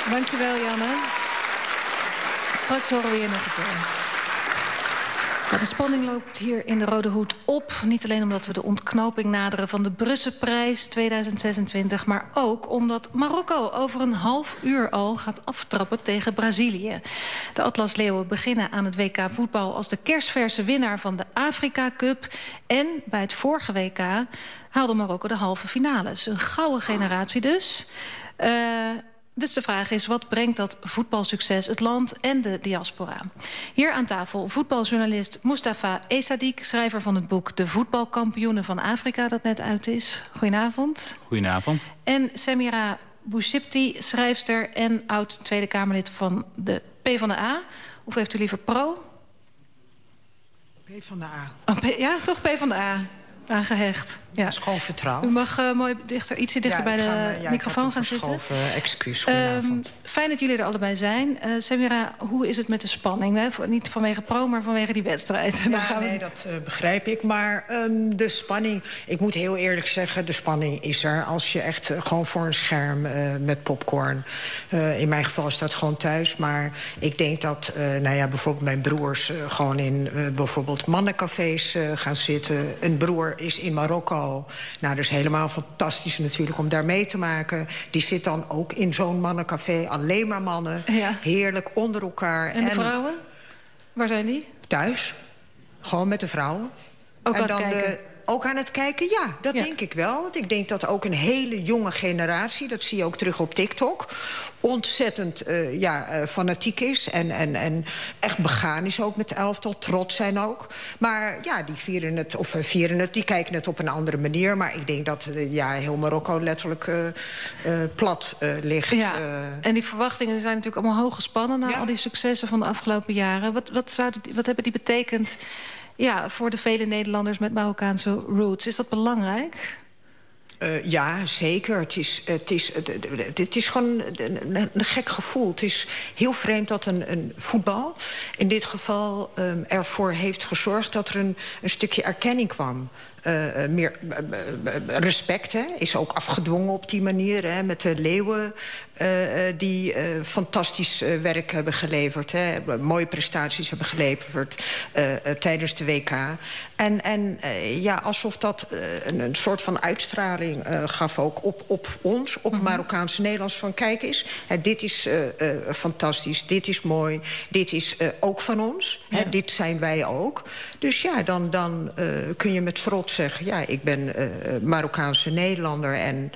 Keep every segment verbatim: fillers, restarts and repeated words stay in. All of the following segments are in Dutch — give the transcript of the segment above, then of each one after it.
Dankjewel, Janne. Straks horen we je nog een keer. Ja, de spanning loopt hier in de Rode Hoed op. Niet alleen omdat we de ontknoping naderen van de Brusselprijs tweeduizend zesentwintig... maar ook omdat Marokko over een half uur al gaat aftrappen tegen Brazilië. De Atlas Leeuwen beginnen aan het W K voetbal als de kerstverse winnaar van de Afrika Cup. En bij het vorige W K haalde Marokko de halve finales. Een gouden generatie dus. Uh, Dus de vraag is, wat brengt dat voetbalsucces het land en de diaspora? Hier aan tafel voetbaljournalist Mustafa Essadik, schrijver van het boek De Voetbalkampioenen van Afrika, dat net uit is. Goedenavond. Goedenavond. En Samira Bouchipti, schrijfster en oud Tweede Kamerlid van de PvdA. Of heeft u liever pro? PvdA. Oh, P- ja, toch PvdA. Aangehecht. Ja. Dat is gewoon vertrouwd. U mag uh, mooi dichter, ietsje dichter ja, bij de me, ja, microfoon gaan zitten. Uh, excuus, goedenavond. Um, fijn dat jullie er allebei zijn. Uh, Samira, hoe is het met de spanning? Hè? Niet vanwege pro, maar vanwege die wedstrijd. Ja, gaan we... nee, dat uh, begrijp ik. Maar um, de spanning, ik moet heel eerlijk zeggen, de spanning is er. Als je echt uh, gewoon voor een scherm uh, met popcorn... Uh, in mijn geval is dat gewoon thuis. Maar ik denk dat, uh, nou ja, bijvoorbeeld mijn broers... Uh, gewoon in uh, bijvoorbeeld mannencafés uh, gaan zitten. Een broer is in Marokko. Nou, dat is helemaal fantastisch natuurlijk om daar mee te maken. Die zit dan ook in zo'n mannencafé. Alleen maar mannen. Ja. Heerlijk onder elkaar. En de en vrouwen? Waar zijn die? Thuis. Gewoon met de vrouwen. Ook en aan dan, het kijken? Uh, ook aan het kijken, ja. Dat ja. denk ik wel. Want ik denk dat ook een hele jonge generatie... dat zie je ook terug op TikTok... ontzettend uh, ja, uh, fanatiek is. En, en, en echt begaan is ook met de elftal. Trots zijn ook. Maar ja, die vieren het, of uh, vieren het, die kijken het op een andere manier. Maar ik denk dat uh, ja, heel Marokko letterlijk uh, uh, plat uh, ligt. Ja. Uh, en die verwachtingen zijn natuurlijk allemaal hoog gespannen... na ja. al die successen van de afgelopen jaren. Wat, wat, zou die, wat hebben die betekend... Ja, voor de vele Nederlanders met Marokkaanse roots. Is dat belangrijk? Uh, ja, zeker. Het is, het is, het, het is gewoon een, een gek gevoel. Het is heel vreemd dat een, een voetbal in dit geval um, ervoor heeft gezorgd... dat er een, een stukje erkenning kwam. Uh, meer uh, respect hè, is ook afgedwongen op die manier. Hè, met de leeuwen uh, die uh, fantastisch uh, werk hebben geleverd. Hè, mooie prestaties hebben geleverd uh, uh, tijdens de W K. En, en uh, ja, alsof dat uh, een, een soort van uitstraling uh, gaf ook op, op ons, op mm-hmm. Marokkaanse Nederlands. Van kijk eens, hè, dit is uh, uh, fantastisch, dit is mooi, dit is uh, ook van ons. Ja. Hè, dit zijn wij ook. Dus ja, dan, dan uh, kun je met trots zeggen... ja, ik ben uh, Marokkaanse Nederlander en,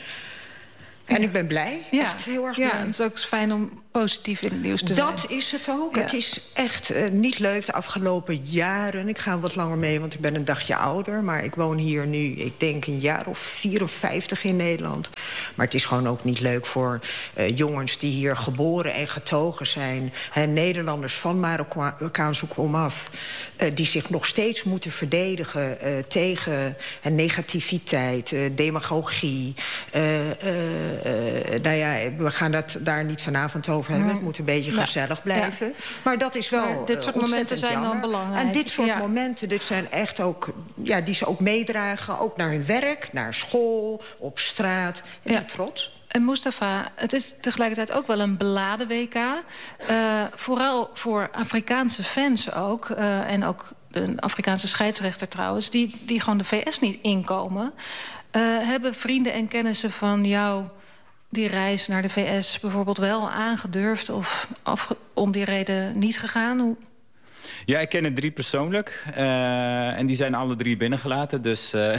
en ja. ik ben blij. Ja. Echt heel erg ja, blij. Het is ook fijn om positief in het nieuws te dat zijn. Dat is het ook. Ja. Het is echt uh, niet leuk de afgelopen jaren. Ik ga wat langer mee, want ik ben een dagje ouder. Maar ik woon hier nu, ik denk een jaar of vierenvijftig in Nederland. Maar het is gewoon ook niet leuk voor uh, jongens die hier geboren en getogen zijn. Hè, Nederlanders van Marokkaanse komaf. Uh, die zich nog steeds moeten verdedigen uh, tegen uh, negativiteit, uh, demagogie. Uh, uh, uh, nou ja, we gaan dat daar niet vanavond over hebben. Het moet een beetje gezellig ja. blijven. Ja. Maar dat is wel maar dit soort uh, momenten zijn jammer. dan belangrijk. En dit soort ja. momenten, dit zijn echt ook... ja, die ze ook meedragen, ook naar hun werk, naar school, op straat. En ja. trots. En Mustafa, het is tegelijkertijd ook wel een beladen W K. Uh, vooral voor Afrikaanse fans ook. Uh, en ook een Afrikaanse scheidsrechter trouwens... die, die gewoon de V S niet inkomen. Uh, hebben vrienden en kennissen van jou... die reis naar de V S bijvoorbeeld wel aangedurfd... of afge- om die reden niet gegaan? Hoe... Ja, ik ken er drie persoonlijk. Uh, en die zijn alle drie binnengelaten. Dus uh,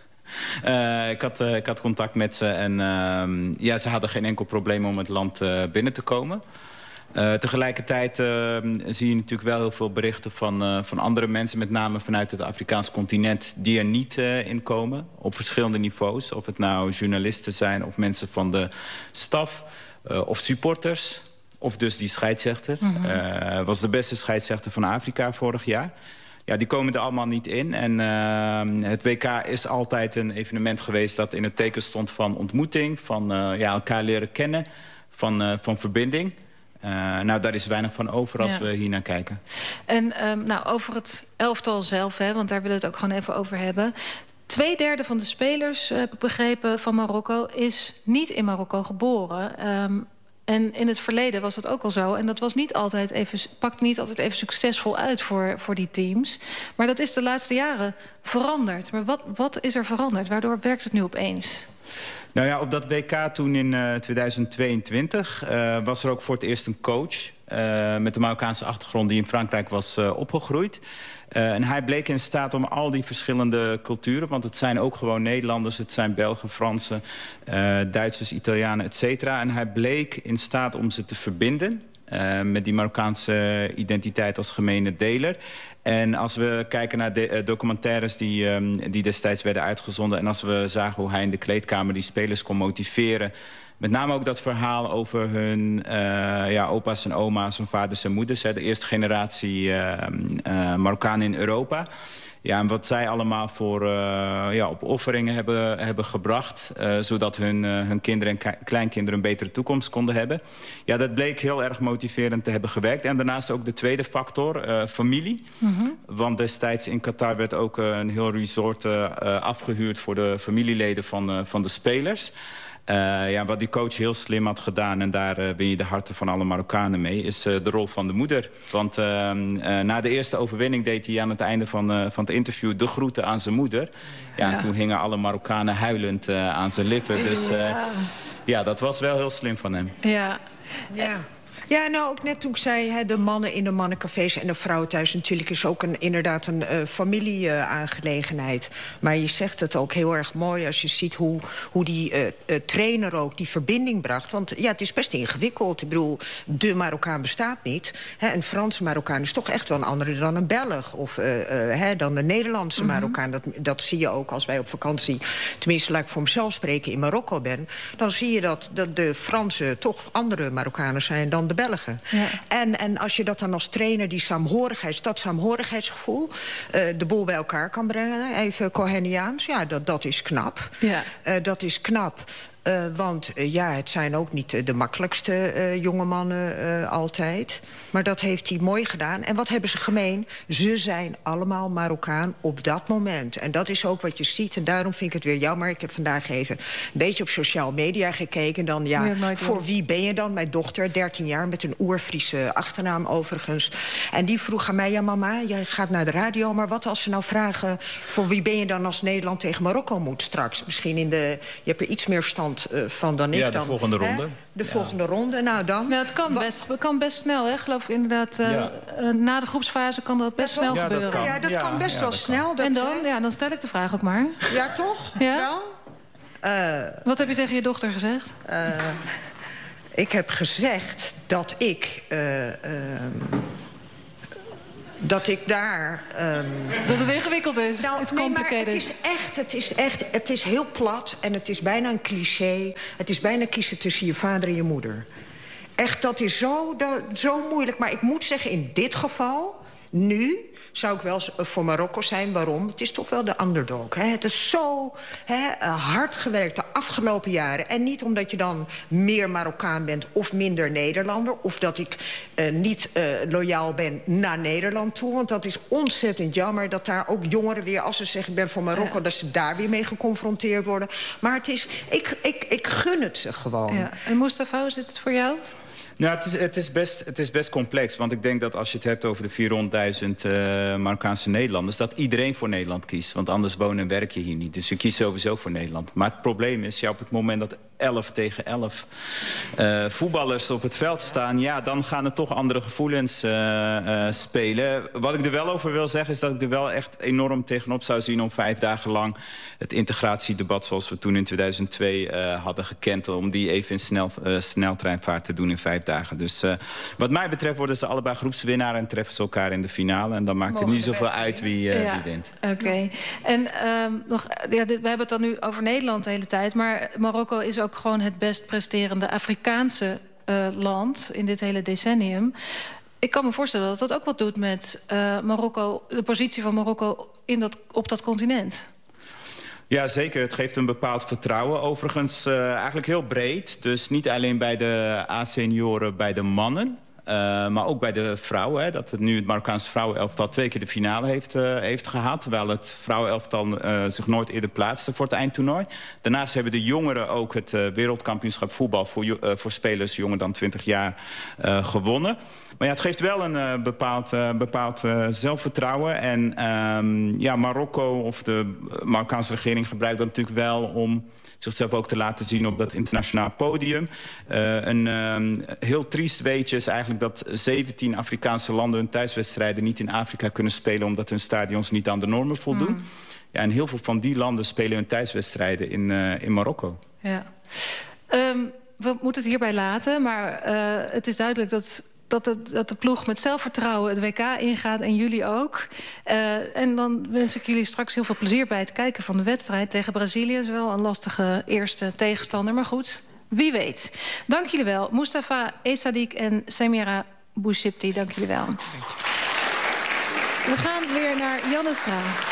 uh, ik, had, uh, ik had contact met ze. En uh, ja, ze hadden geen enkel probleem om het land uh, binnen te komen. Uh, tegelijkertijd uh, zie je natuurlijk wel heel veel berichten van, uh, van andere mensen... met name vanuit het Afrikaans continent die er niet uh, in komen. Op verschillende niveaus. Of het nou journalisten zijn of mensen van de staf uh, of supporters... Of dus die scheidsrechter. Mm-hmm. Uh, was de beste scheidsrechter van Afrika vorig jaar. Ja, die komen er allemaal niet in. En uh, het W K is altijd een evenement geweest... dat in het teken stond van ontmoeting... van uh, ja, elkaar leren kennen, van, uh, van verbinding. Uh, nou, daar is weinig van over als ja. we hier naar kijken. En um, nou, over het elftal zelf, hè, want daar willen we het ook gewoon even over hebben... Tweederde van de spelers, heb ik begrepen, van Marokko... is niet in Marokko geboren... Um, En in het verleden was dat ook al zo. En dat was niet altijd even, pakt niet altijd even succesvol uit voor, voor die teams. Maar dat is de laatste jaren veranderd. Maar wat, wat is er veranderd? Waardoor werkt het nu opeens? Nou ja, op dat W K toen in uh, tweeduizend tweeëntwintig uh, was er ook voor het eerst een coach uh, met een Marokkaanse achtergrond die in Frankrijk was uh, opgegroeid. Uh, en hij bleek in staat om al die verschillende culturen, want het zijn ook gewoon Nederlanders, het zijn Belgen, Fransen, uh, Duitsers, Italianen, et cetera. En hij bleek in staat om ze te verbinden uh, met die Marokkaanse identiteit als gemene deler. En als we kijken naar de uh, documentaires die, um, die destijds werden uitgezonden, en als we zagen hoe hij in de kleedkamer die spelers kon motiveren, met name ook dat verhaal over hun uh, ja, opa's en oma's, hun vaders en moeders, hè, de eerste generatie uh, uh, Marokkanen in Europa. Ja, en wat zij allemaal voor uh, ja, opofferingen hebben, hebben gebracht, uh, zodat hun, uh, hun kinderen en kleinkinderen een betere toekomst konden hebben. Ja, dat bleek heel erg motiverend te hebben gewerkt. En daarnaast ook de tweede factor, uh, familie. Mm-hmm. Want destijds in Qatar werd ook uh, een heel resort uh, afgehuurd voor de familieleden van, uh, van de spelers. Uh, ja, wat die coach heel slim had gedaan, en daar uh, win je de harten van alle Marokkanen mee, is uh, de rol van de moeder. Want uh, uh, na de eerste overwinning deed hij aan het einde van, uh, van het interview de groeten aan zijn moeder. Ja, ja. En toen hingen alle Marokkanen huilend uh, aan zijn lippen. Dus uh, ja. ja, dat was wel heel slim van hem. Ja. Ja. Ja, nou, ook net toen ik zei, hè, de mannen in de mannencafés en de vrouwen thuis, natuurlijk is ook een, inderdaad een uh, familie-aangelegenheid. Uh, maar je zegt het ook heel erg mooi als je ziet hoe, hoe die uh, uh, trainer ook die verbinding bracht. Want ja, het is best ingewikkeld. Ik bedoel, de Marokkaan bestaat niet. Hè, een Franse Marokkaan is toch echt wel een andere dan een Belg. Of uh, uh, hè, dan de Nederlandse mm-hmm. Marokkaan. Dat, dat zie je ook als wij op vakantie, tenminste laat ik voor mezelf spreken, in Marokko ben. Dan zie je dat, dat de Fransen toch andere Marokkanen zijn dan de Belgen. Ja. En, en als je dat dan als trainer, die saamhorigheids, dat saamhorigheidsgevoel, uh, de boel bij elkaar kan brengen, even Coheniaans, ja, dat, dat is knap. Ja. Uh, dat is knap. Uh, want uh, ja, het zijn ook niet uh, de makkelijkste uh, jonge mannen uh, altijd. Maar dat heeft hij mooi gedaan. En wat hebben ze gemeen? Ze zijn allemaal Marokkaan op dat moment. En dat is ook wat je ziet. En daarom vind ik het weer jammer. Ik heb vandaag even een beetje op sociale media gekeken. Dan, ja, voor wie ben je dan? Mijn dochter, dertien jaar, met een oer-Friese achternaam overigens. En die vroeg aan mij, ja mama, jij gaat naar de radio, maar wat als ze nou vragen, voor wie ben je dan als Nederland tegen Marokko moet straks? Misschien in de, je hebt er iets meer verstand van dan ik. Ja, de dan, volgende hè? ronde. De ja. volgende ronde, nou dan. Ja, het kan best, het kan best snel, hè? Geloof ik inderdaad. Uh, ja. uh, na de groepsfase kan dat best ja, snel ja, gebeuren. Dat kan. Ja, dat ja, kan best ja, wel snel. Dat, en dan? Ja, dan stel ik de vraag ook maar. Ja, toch? Ja? ja? Uh, Wat heb je tegen je dochter gezegd? Uh, ik heb gezegd dat ik... Uh, uh, dat ik daar... Um... Dat het ingewikkeld is. Nou, It's nee, complicated. maar het is echt, het is echt, het is heel plat en het is bijna een cliché. Het is bijna kiezen tussen je vader en je moeder. Echt, dat is zo, dat, zo moeilijk. Maar ik moet zeggen, in dit geval, nu, zou ik wel voor Marokko zijn. Waarom? Het is toch wel de underdog. Hè? Het is zo hè, hard gewerkt de afgelopen jaren. En niet omdat je dan meer Marokkaan bent of minder Nederlander. Of dat ik uh, niet uh, loyaal ben naar Nederland toe. Want dat is ontzettend jammer dat daar ook jongeren weer, als ze zeggen ik ben voor Marokko, ja. dat ze daar weer mee geconfronteerd worden. Maar het is, ik, ik, ik gun het ze gewoon. Ja. En Mustafa, hoe zit het voor jou? Nou, het is, het, is best, het is best complex. Want ik denk dat als je het hebt over de vierhonderdduizend uh, Marokkaanse Nederlanders, dat iedereen voor Nederland kiest. Want anders wonen en werk je hier niet. Dus je kiest sowieso voor Nederland. Maar het probleem is, ja, op het moment dat elf tegen elf uh, voetballers op het veld staan, ja, dan gaan er toch andere gevoelens uh, uh, spelen. Wat ik er wel over wil zeggen is dat ik er wel echt enorm tegenop zou zien om vijf dagen lang het integratiedebat zoals we toen in tweeduizend twee uh, hadden gekend, om die even in snel, uh, sneltreinvaart te doen in vijf dagen. Dus uh, wat mij betreft worden ze allebei groepswinnaar en treffen ze elkaar in de finale. En dan maakt Mogen het niet zoveel uit wie, uh, ja. wie wint. Oké. Okay. En um, nog, ja, dit, we hebben het dan nu over Nederland de hele tijd, maar Marokko is ook gewoon het best presterende Afrikaanse uh, land in dit hele decennium. Ik kan me voorstellen dat dat ook wat doet met uh, Marokko, de positie van Marokko in dat, op dat continent. Ja, zeker. Het geeft een bepaald vertrouwen. Overigens uh, eigenlijk heel breed. Dus niet alleen bij de A-senioren, bij de mannen. Uh, maar ook bij de vrouwen. Hè, dat het nu het Marokkaanse vrouwenelftal twee keer de finale heeft, uh, heeft gehad. Terwijl het vrouwenelftal uh, zich nooit eerder plaatste voor het eindtoernooi. Daarnaast hebben de jongeren ook het uh, wereldkampioenschap voetbal voor, uh, voor spelers jonger dan twintig jaar uh, gewonnen. Maar ja, het geeft wel een uh, bepaald, uh, bepaald uh, zelfvertrouwen. En um, ja, Marokko of de Marokkaanse regering gebruikt dat natuurlijk wel om zichzelf ook te laten zien op dat internationaal podium. Uh, een um, heel triest weetje is eigenlijk dat zeventien Afrikaanse landen hun thuiswedstrijden niet in Afrika kunnen spelen omdat hun stadions niet aan de normen voldoen. Mm. Ja, en heel veel van die landen spelen hun thuiswedstrijden in, uh, in Marokko. Ja. Um, we moeten het hierbij laten, maar uh, het is duidelijk dat Dat de, dat de ploeg met zelfvertrouwen het W K ingaat en jullie ook. Uh, en dan wens ik jullie straks heel veel plezier bij het kijken van de wedstrijd tegen Brazilië. Dat is wel een lastige eerste tegenstander, maar goed, wie weet. Dank jullie wel. Mustafa Essadik en Samira Bouchipti, dank jullie wel. We gaan weer naar Jannesra.